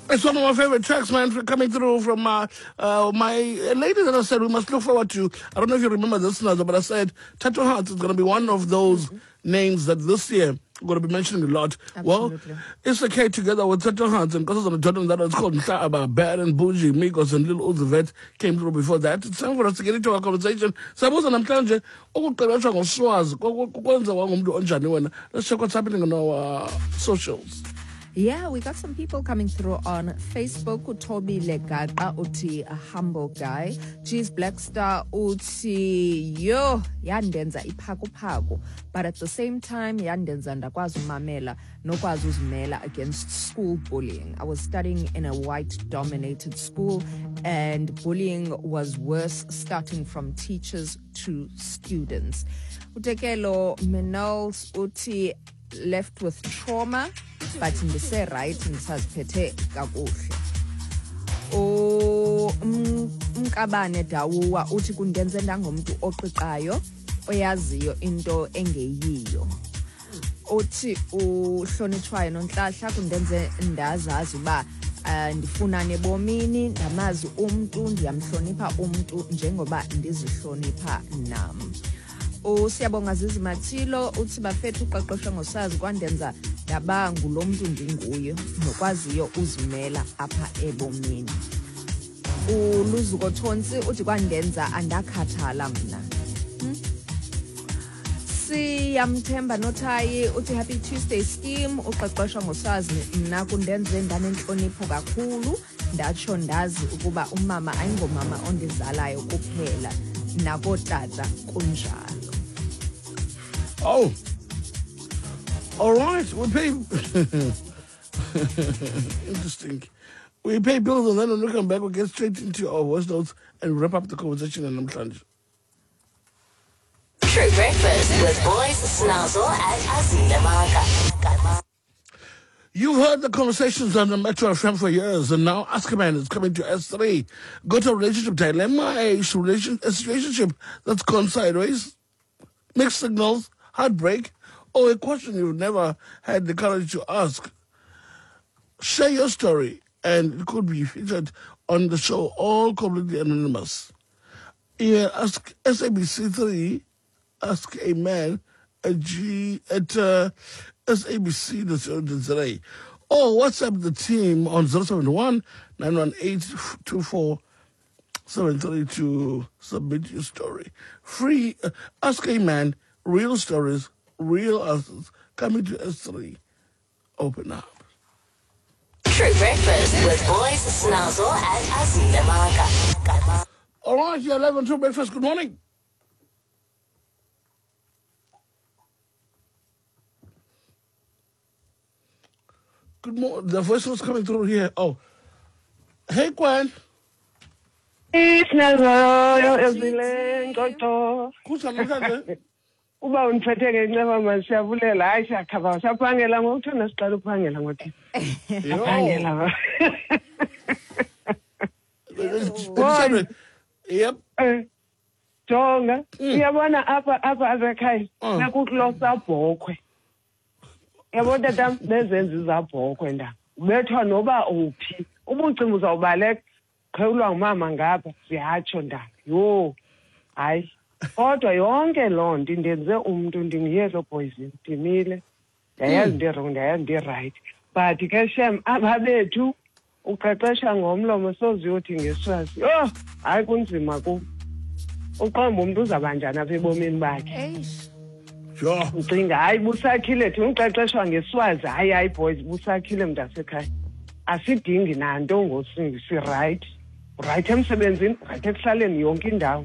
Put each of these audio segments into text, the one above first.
It's one of my favorite tracks, man, coming through from my lady that I said we must look forward to. I don't know if you remember this, Nazo, but I said Tattoo Hearts is going to be one of those names that this year I'm going to be mentioning a lot. Absolutely. Well, it's okay together with Tattoo Hearts, and because of the Jordan that was called about Bad and Bougie, Migos and Lil Uzi Vert came through before that. It's time for us to get into our conversation. Suppose namhlanje ukuqeqeshwa ngoswazi kwenziwa ngumuntu onjani wena. Let's check what's happening on our socials. Yeah, we got some people coming through on Facebook. Utobi Legaga uti a humble guy. Cheese Blackstar uti yo yandenza ipaku. But at the same time, yandenza ndakwazi umamela nokwazi uzimela against school bullying. I was studying in a white-dominated school, and bullying was worse, starting from teachers to students. Utekelo Menals uti left with trauma, but ndise right ndisaziphethe kakuhle. Mkabane Dawuwa uthi kundenze ndangomuntu oqiqayo oyaziyo into engeyiyo. Uthi uhlonitshwayo nonhlahla kundenze ndazazi uba ndifunane bomini, ndamazi umuntu, ndiyamhlonipha umuntu njengoba ndizihlonipha nami. Siyabonga Zizimathilo uthi bafethu uqeqeshwa ngosazi kwandenza ndaba ngulo muntu ndinguyo nokwaziyo uzimela apha ebomini. Uluzuko Thonsi uthi kwandenza andakhathala mina. Siyamthemba Nothayi uthi happy Tuesday scheme uqeqeshwa ngosazi mina kundenze ndanenhlonipho kakhulu, ndatsho ndazi ukuba umama ayingomama ondizalayo kuphela nakotata kunjalo. Oh, all right. We pay. Interesting. We pay bills and then when we come back, we'll get straight into our voice notes and wrap up the conversation on Namhlanje. True Breakfast with Boys Snazzle and Azile. You've heard the conversations on the Metro FM for years, and now Ask a Man is coming to S3. Got a relationship dilemma, a relationship that's gone sideways, mixed signals, heartbreak, or a question you've never had the courage to ask. Share your story, and it could be featured on the show, all completely anonymous. Email Ask SABC3, Ask a Man at sabc.co.za, or WhatsApp the team on 071 918 2473 to submit your story. Free, Ask a Man, real stories, real answers, coming to S3. Open up. True Breakfast with Boys Snazzle and Azile. All right, you're live on True Breakfast. Good morning. Good morning. The voice was coming through here. Oh, hey, Gwen. It's Nazo, Azile, Ngoto. Uba uniphethe ngenxeba masiyabulela hayi siyakhaba saphangela ngokuthona siqala uphangela ngothi aphangela Yep. Jonga uyabona apha abekhaya nakukulosa bhokhwe yabona tata bezenza izabhokhwe nda ubethwa noba uphi ubucimba uzawubaleka qhelwa ngumama ngapha siyatsho nda yo hayi kodwa yonke loo nto ndenze umuntu ndingiyelo poison ndimile ndayazi ndirong ndayazi ndi-right but ke shem aba bethu uqeqesha ngomlomo soziyothi ngeswazi yho hayi kunzima ku uqomba umuntu uzabanjani apha ebomini bakhe Sure. Ucinga hayi busakhile thi uqeqeshwa ngeswazi hayi boys busakhile mntasekhaya asidingi nanto ngosingisi right emsebenzini right ekuhlaleni yonke indawo.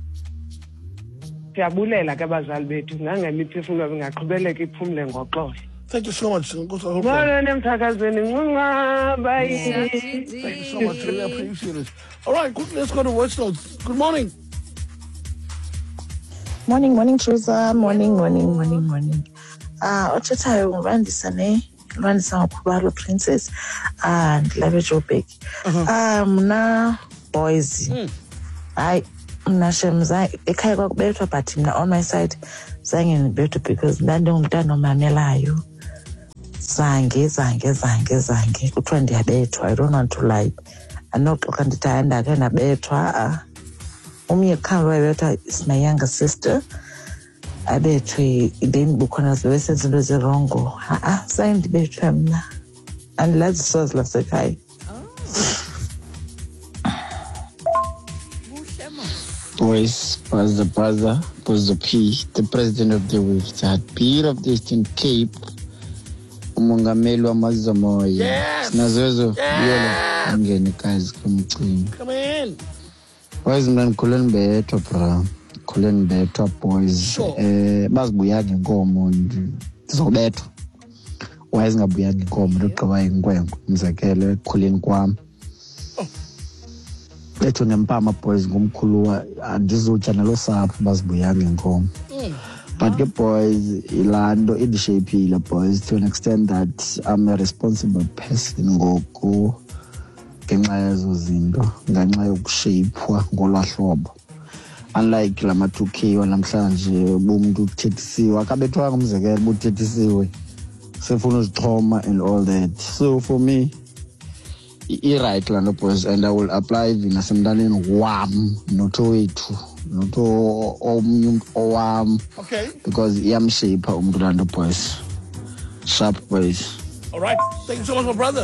Siyabulela ke abazali bethu ngangemiphefumlo bengaqhubeleka iphumle ngoxolo. Thank you so much. Thank you so much. Really appreciate it. All right, let's go to voice notes. Good morning. Morning, Truza. Morning. Othethayo ngubandisa ngokhubalo Princess and Lave Joburg. Mna boys. Hayi mna shemza ekhaya kwakubethwa but mna on my side zange ngibethwe because ndandingumntana omamelayo. zange kuthiwa ndiyabethwa. I don't want to lie. Andinoxoka ndithi hayi ndakhe ndabethwa. Omnye khange wayebethwa is my younger sister. Abethwe then bukhona zibesenza into ezirongo. Saye ndibethwe mna. Andilazi iswazi lasekhaya. Boys, was the brother, was the P, the president of the week, the Peer of the Eastern Cape, umongameli wamazomoya. Yes. Sinazozo, yela, angene guys, kumcini. Come in. Boys, mna nikhule nibethwa, bro. Nikhule nibethwa, boys. Sure. Bazibuyanga inkomo, ndizobethwa. Wayezingabuyanga inkomo, ndogqiba inkwenkwe, umzekelo, ekukhuleni kwam. Bethu ngempama boys ngumkhulu andizutya nalo sapho bazibuyanga inkomo. But the boys ilando indishapile boys to an extent that I'm a responsible person ngoku ngenxa yezo zinto ngenxa yokushapwa ngolahlobo. Unlike lama 2K wanamhlanje bomuntu ukuthethisiwe akabethwanga umzekelo buthethisiwe sefuna uzixhoma and all that. So for me right lana boys and I will apply nasemntaneni wam notowethu noto omnye owam. Okay. Because iyamshape umuntu lana boys. Sharp boys. All right. Thank you so much, my brother.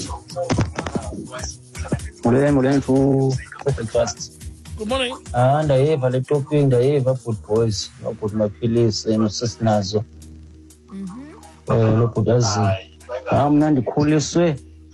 Muleni to first. Good morning. Ndayiva le topic ndayiva good boys about maphilisi nosisinazo. Lo budazi. Mna ndikhuliswe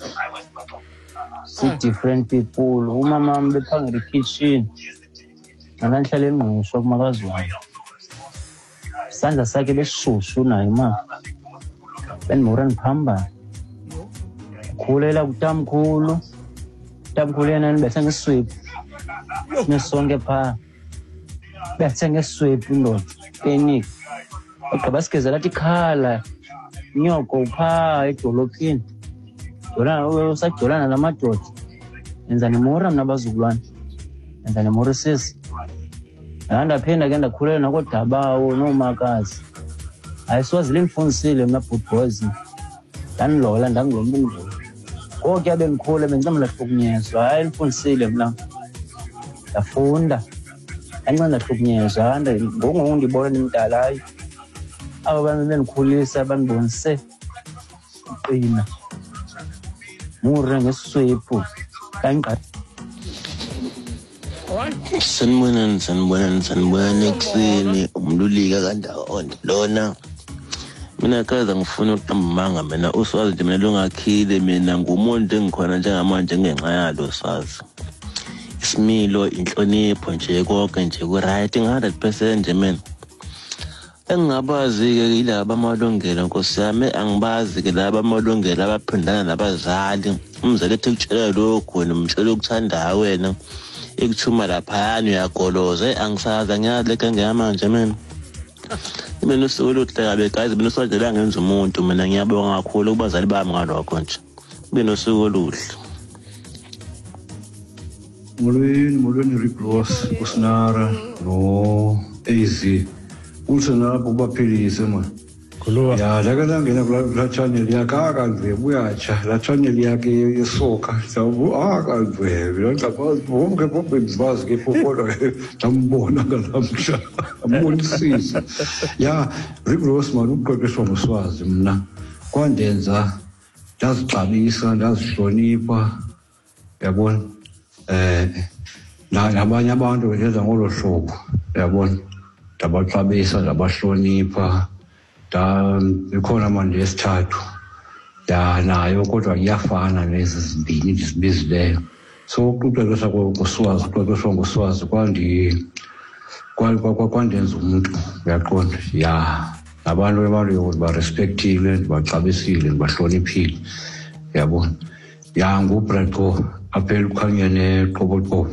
different people. Umama bephangela kitchen. Nanhlala engqusho kumakazwana. Sandla sakhe besishushu naye ma. Benimura niphamba. Khulela kutamkhulu. Tamkhulu yena nibethe ngesweep. Nesonke pha. Bethe ngesweep indoda. Panic. Ogqiba sigezela athi khala. Nyoko pha edolophini. Jolana usajolana namadoda. Enza nemora mna bazukulwana. Enza nemora sisi. Ndaphinda ke ndakhulela nakodabawo nomakazi. Ayisiwazi limfundisile mna good boys. Ndanilola ndangilomba indlela. Konke yabe ngikhule bengicamela hlukunyezwa. Hayi limfundisile mna. Ndafunda. Anxa ndahlukunyezwa ngoku ndibona imdala hayi. Aba bantu bendikhulisa bandibonise. Qina. Mure ngeswepu. Kanqa. Sanibonani ekuseni umlulika kandawo lona mina kaza ngifuna ukuqambanga mina uswazi nje mina longakhile mina ngumuntu engikhona njengamanje ngenxa yalo swazi isimilo inhlonipho nje konke nje ku right 100% nje mina engabazi ke yilaba amalungelo Nkosi yami angibazi ke laba amalungelo abaphindana nabazali umzali ethi kutshela lokho nomtshela ukuthandayo wena ekuthuma laphayana uyagoloza angisaza ngiyaleka ngemanje mina mina usukuhle guys mina usajela ngenza umuntu mina ngiyabonga kakhulu kubazali bami ngalokho nje mina usukuhle Molweni Rick Ross usinara no AZ usenapho baphilise man khuluma ya la ngena kula channel yakaka nje buyacha la channel yakhe yesoka sawu akanjwe ngiyaqapha bonke bombezibazi ke fofola tambona ngalamhla amonisisa ya Rick Ross man uqeqeshwa ngoswazi mna kwandenza ndazixabisa ndazihlonipha yabona nabanye abantu benza ngolo hlobo yabona ndabaxabisa ndabahlonipha ikhona manje esithathu nayo kodwa iyafana lezi zimbini ndizibizileyo so ukuqeqeshwa ngoswazi kwandenza umuntu uyaqonda ya abantu barespectile ndibaxabisile ndibahloniphile yabona ya nguBraqo apela ukhanyene qoboqobo.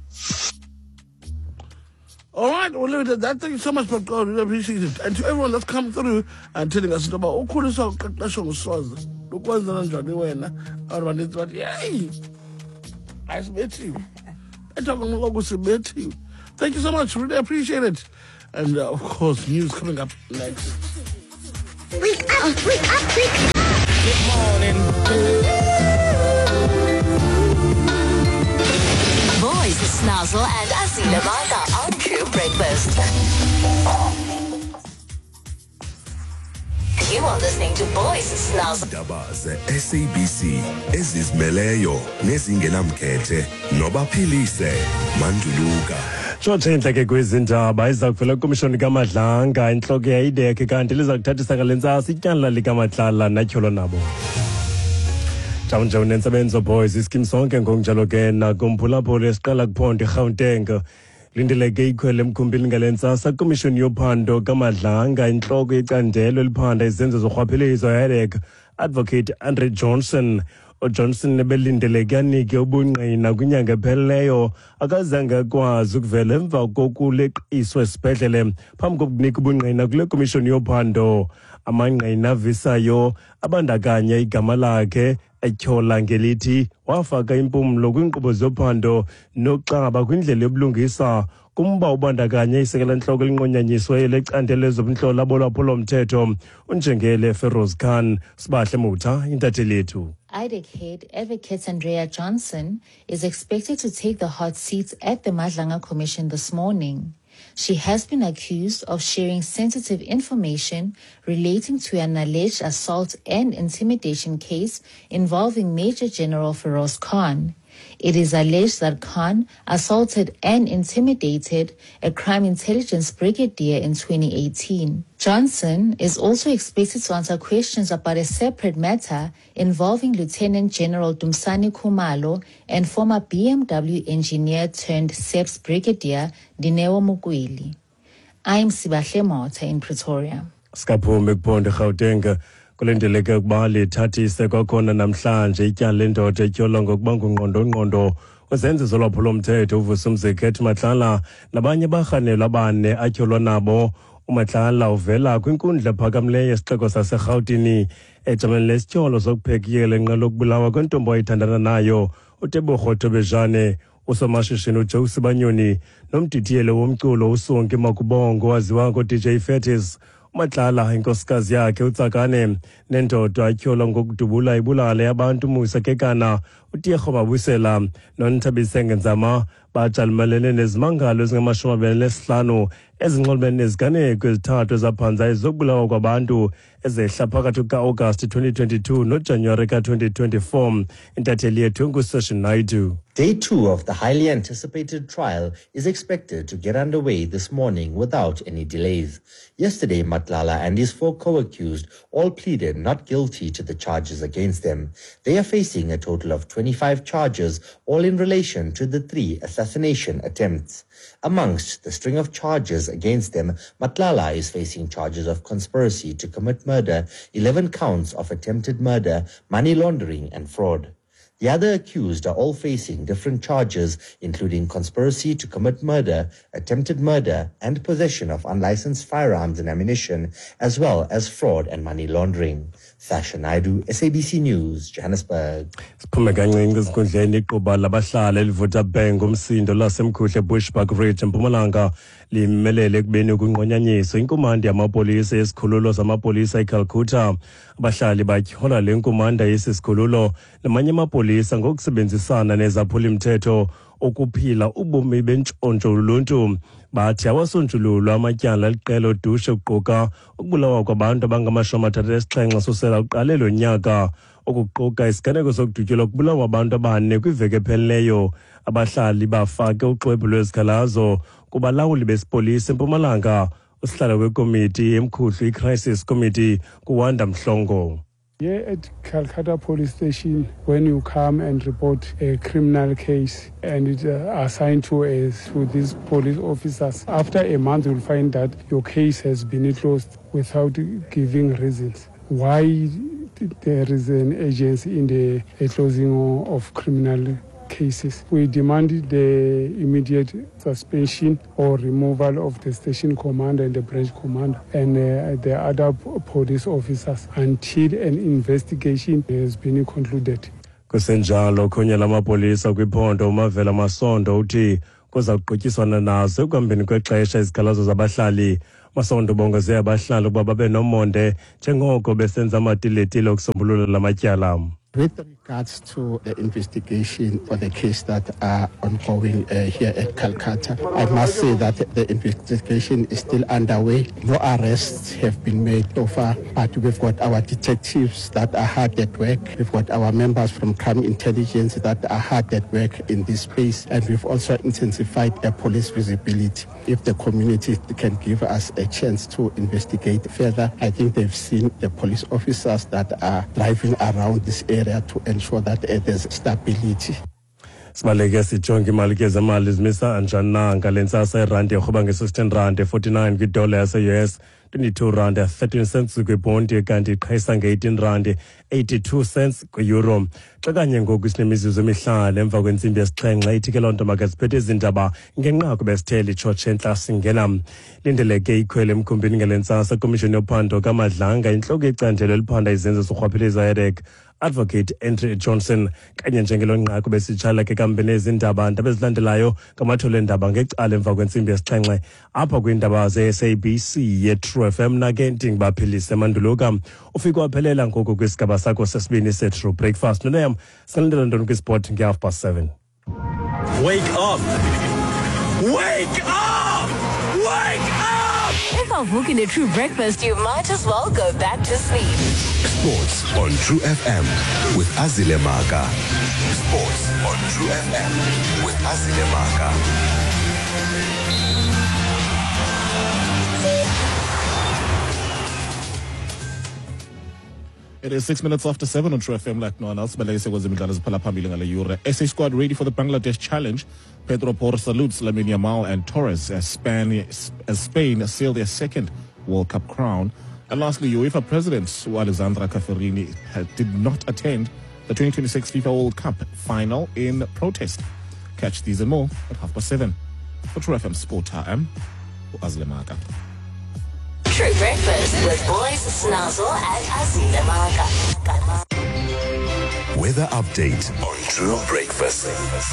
All right, we'll leave it at that. Thank you so much, but God, really appreciate it. And to everyone that's come through and telling us about ukhuliswa uqeqeshwa ngoswazi. Ukwenza kanjani wena? Abantu bathi, "Hey, ayisibethiwe." Ethoba ngoku sibethiwe. Thank you so much. Really appreciate it. And of course, news coming up next. Wake up, wake up, wake up. Good morning. Boys Snazzle and Asila Manga on True Breakfast. You are listening to Boys Snazzle. Indaba ze-SABC ezizimeleyo nezingenamkhethe nobaphilise Manduluka. Shothenhle ke kwezindaba iza kuvela kwimishoni kaMadlanga inhloko yayideke kanti liza kuthathisa ngale ntsasa ityala likaMatlala natyholo nabo. Njalo nensebenzo boys iskim sonke ngokunjalo ke nakumphulaphula esiqala kuphondo eGauteng. Lindeleke ikhwele emkhumbini ngale ntsasa kwimishoni yophando kaMadlanga inhloko yecandelo eliphanda izenzo zorhwaphilizo yayideke Advocate Andre Johnson. Johnson nebelindeleke anike ubungqina kwinyanga ephelileyo akazange akwazi ukuvela emva kokuleqiswa esibhedlele phambi kokunika ubungqina kule komishoni yophando. Amangqina avisayo abandakanya igama lakhe etyhola ngelithi wafaka impumlo kwinkqubo zophando noxaba kwindlela yobulungisa kumba ubandakanya isekela ntloko elinqonyanyisweyo lecandelo ezobuntlolo abolwaphulomthetho unjengele Feroz Khan. Sibahle Mutha intatheli yethu. IDEC head Advocate Andrea Johnson is expected to take the hot seat at the Madlanga Commission this morning. She has been accused of sharing sensitive information relating to an alleged assault and intimidation case involving Major General Feroz Khan. It is alleged that Khan assaulted and intimidated a crime intelligence brigadier in 2018. Johnson is also expected to answer questions about a separate matter involving Lieutenant General Dumsani Khumalo and former BMW engineer turned SEPS brigadier Dineo Mukweli. I'm Sibahle Mota in Pretoria. Skaphume kuphondo eGauteng. Kulendeleke ukuba lithathise kwakhona namhlanje ityala lendoda etyholwa ngokuba ngungqondo kwezenzo zolwaphulomthetho uVusumzekhethi Matlala nabanye abarhanelwa abane atyholwa nabo. uMatlala uvela kwinkundla phakamileyo yesixeko saseRhawutini ejamene lesityholo sokuphekiyela enqala ukubulawa kwentombi ayithandana nayo uTebogo Thobejane. Usomashishini uJoe Sibanyoni nomdidiyele womculo uSonke Makubongo waziwa ngoDJ Fetis. uMatlala inkosikazi yakhe uTsakane nendoda atyholwa ngokudubula ibulale abantu Musa Kekana uTiego Mabusela noNthabise Ngenzama bajalumalene nezimangalo ezingama-25 ezinxulumene neziganeko ezithathu ezaphanza ezokubulawa kwabantu ezehla phakathi kuka-August 2022 noJanuwari ka-2024. Intatheli yethu nguSession Naidu. Day 2 of the highly anticipated trial is expected to get underway this morning without any delays. Yesterday, Matlala and his 4 co-accused all pleaded not guilty to the charges against them. They are facing a total of 25 charges, all in relation to the 3 assassination attempts. Amongst the string of charges against them, Matlala is facing charges of conspiracy to commit murder, 11 counts of attempted murder, money laundering and fraud. The other accused are all facing different charges, including conspiracy to commit murder, attempted murder, and possession of unlicensed firearms and ammunition, as well as fraud and money laundering. Sasha Naidu, SABC News, Johannesburg. Siphume kancinci esikhundleni iqhuba labahlali elivuta bheng umsindo lasemkhuhle Bushbuck Ridge eMpumalanga limelele ekubeni ukunqonyanyiswa inkomanda yamapolisa yesikhululo zamapolisa eCalcutta. Abahlali batyhola le nkomanda yesikhululo namanye amapolisa ngokusebenzisana nezaphulimthetho ukuphila ubomi bentshontsho uluntu. Bathi awasonjululwa amatyala liqela dushe ukuquka ukubulawa kwabantu abangama-37 susela uqalelo nyaka okuquka isiganeko sokudutyelwa ukubulawa abantu abane kwiveki ephelileyo. Abahlali bafake uxwebhu lwezikhalazo kubalawuli besipolisa eMpumalanga. Usihlala wekomiti emkhuhlu i-Crisis Committee kuWanda Mhlongo. Here at Calcutta Police Station, when you come and report a criminal case and it's assigned to these police officers, after a month you'll find that your case has been closed without giving reasons. Why there is an agency in the closing of criminal cases? We demand the immediate suspension or removal of the station commander and the branch commander and the other police officers until an investigation has been concluded. Kusenjalo khonye lamapolisa kwiphondo uMavela Masondo uthi kuza kuqhutyiswana nazo ekuhambeni kwexesha izikhalazo zabahlali. Masondo bongeze abahlali ukuba babe nomonde njengoko besenza amatiletile okusombulula la matyala. With regards to the investigation or the case that are ongoing here at Calcutta, I must say that the investigation is still underway. No arrests have been made so far, but we've got our detectives that are hard at work. We've got our members from crime intelligence that are hard at work in this space, and we've also intensified the police visibility. If the community can give us a chance to investigate further, I think they've seen the police officers that are driving around this area to ensure that there's stability. Sibaleke sijonge imali kezemali zimisa njani na ngale ntsasa irandi erhuba nge-16 49 kwidola yase-US, 22 13 cents kwibhondi kanti iqhayisa nge-18 82 cents kwi-euro. Xa kanye ngoku sinemizuzu emihlanu emva kwentsimbi yesixhenxe ithi ke loo nto makaziphethe izindaba ngenqaku besithele itshotshe entla singena. Lindeleke ikhwele emkhumbini ngale ntsasa ikomishoni yophando kaMadlanga intloko yecandelo eliphanda izenzo zorhwaphilizo EREC Advocate Andrew Johnson kanye njengelo nqaku besitshala ke kambene izindaba ndaba ezilandelayo ngamathole endaba ngecala emva kwentsimbi yesixhenxe apha kwiindaba ze-SABC ye-True FM nake ndingibaphilise manduluka ufike waphelela ngoku kwisigaba sakho sesibini se-True Breakfast nonoyam silandela ntoni kwisport nge-7:30. Wake up! Wake up! Wake up! If I've woken a True Breakfast, you might as well go back to sleep. Sports on True FM with Azile Maka. Sports on True FM with Azile Maka. It is 6 minutes after 7 on True FM like no one else. Balese was imidlalo ziphala phambili ngale yure. SA squad ready for the Bangladesh challenge. Pedro Porro salutes Lamine Yamal and Torres as Spain sail their second World Cup crown. And lastly, UEFA President Alessandra Cafferini did not attend the 2026 FIFA World Cup final in protest. Catch these and more at 7:30. For True FM Sport Time, Azile Maka. True Breakfast with Boys Snazzle and Azile Maka. Weather update on True Breakfast.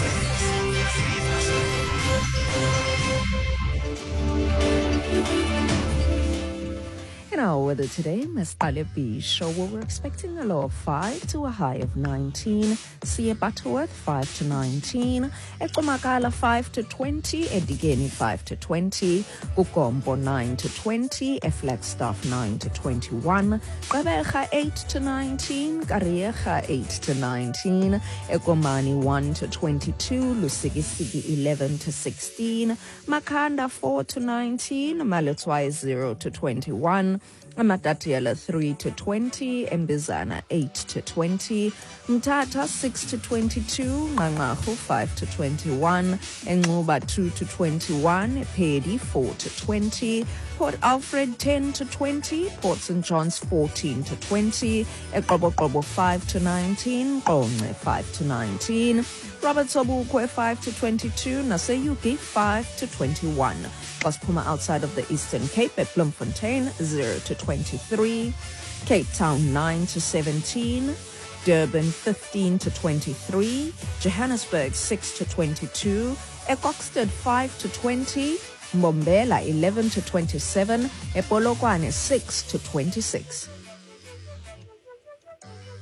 In our weather today, Miss Alibi show we're expecting a low of 5 to a high of 19. Sia Butterworth 5 to 19. Ekomakala 5 to 20. Edigeni 5 to 20. Kukombo 9 to 20. Flagstaff 9 to 21. Kabeja 8 to 19. Karieja 8 to 19. Ekomani 1 to 22. Lusikisiki 11 to 16. Makanda 4 to 19. Malutwai 0 to 21. Amatatiela 3 to 20, Mbizana 8 to 20, Mtata 6 to 22, Ngangahu 5 to 21, Enguba 2 to 21, Pedi 4 to 20, Port Alfred 10 to 20, Port St. John's 14 to 20, Ekobo 5 to 19, Onge 5 to 19, Robert Sobukwe 5 to 22, Naseyuki 5 to 21. Puma outside of the Eastern Cape at Bloemfontein 0 to 23, Cape Town 9 to 17, Durban 15 to 23, Johannesburg 6 to 22, Ecoxted 5 to 20, Mbombela 11 to 27, Polokwane 6 to 26.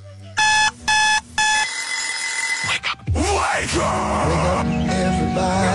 Wake up, everybody.